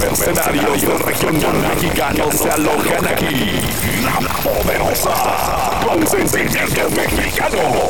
mercenarios del regional mexicano se alojan aquí. La Poderosa, con sentimiento mexicano.